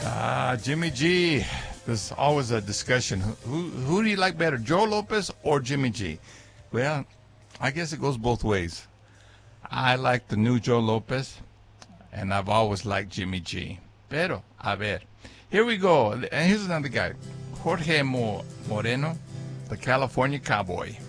Jimmy G. There's always a discussion. Who do you like better, Joe Lopez or Jimmy G? Well, I guess it goes both ways. I like the new Joe Lopez, and I've always liked Jimmy G. Pero, a ver. Here we go. And here's another guy. Jorge Moreno, the California Cowboy.